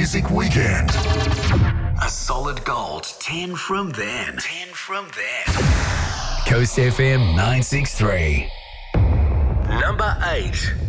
Music Weekend. A solid gold 10 from then. 10 from then. Coast FM 963. Number 8.